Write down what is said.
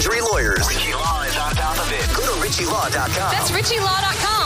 injury lawyers. Richie Law is on top of it. Go to RichieLaw.com. That's RichieLaw.com.